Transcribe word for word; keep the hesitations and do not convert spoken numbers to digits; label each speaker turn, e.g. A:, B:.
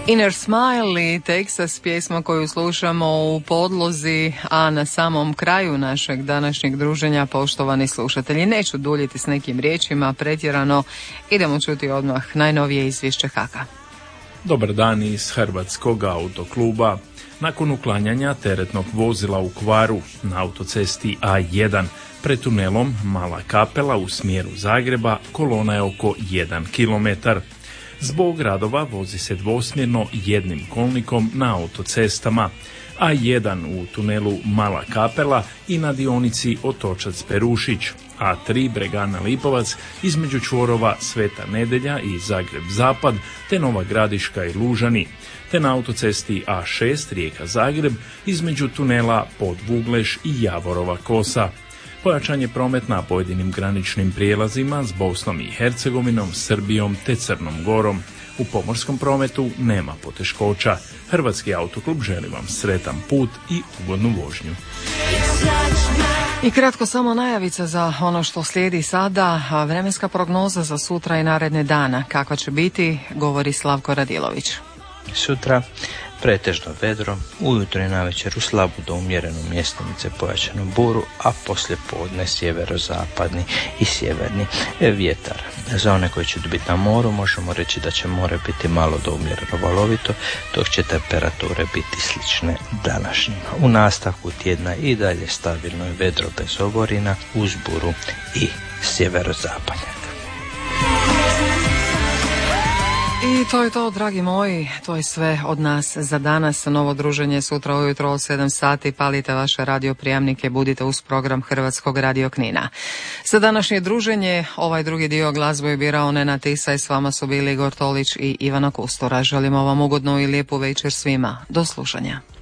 A: Inner Smile i Texas, pjesma koju slušamo u podlozi, a na samom kraju našeg današnjeg druženja, poštovani slušatelji. Neću duljiti s nekim riječima pretjerano, idemo čuti odmah najnovije izvješće Haka.
B: Dobar dan iz Hrvatskog autokluba. Nakon uklanjanja teretnog vozila u kvaru na autocesti A jedan pred tunelom Mala Kapela u smjeru Zagreba, kolona je oko jedan kilometar. Zbog radova vozi se dvosmjerno jednim kolnikom na autocestama. A jedan u tunelu Mala Kapela i na dionici Otočac-Perušić, A tri Bregana Lipovac između čvorova Sveta Nedelja i Zagreb-Zapad, te Nova Gradiška i Lužani, te na autocesti A šest Rijeka-Zagreb između tunela Podvugleš i Javorova Kosa. Pojačan je promet na pojedinim graničnim prijelazima s Bosnom i Hercegovinom, Srbijom te Crnom Gorom. U pomorskom prometu nema poteškoća. Hrvatski autoklub želi vam sretan put i ugodnu vožnju.
A: I kratko samo najavica za ono što slijedi sada. Vremenska prognoza za sutra i naredne dana. Kakva će biti, govori Slavko Radilović.
C: Sutra pretežno vedro, ujutro i navečer u slabu do umjerenu mjestimice pojačanu buru, a poslije podne sjeverozapadni i sjeverni vjetar. Za one koji će biti na moru možemo reći da će more biti malo do umjereno valovito, dok će temperature biti slične današnjima. U nastavku tjedna i dalje stabilno je vedro bez oborina, uz buru i sjeverozapadnjak.
A: I to je to, dragi moji, to je sve od nas za danas. Novo druženje sutra ujutro od sedam sati. Palite vaše radioprijamnike, budite uz program Hrvatskog radio Knina. Za današnje druženje ovaj drugi dio glazbu je birao Nenad Tisa i s vama su bili Igor Tolić i Ivana Kustora. Želimo vam ugodnu i lijepu večer svima. Do slušanja.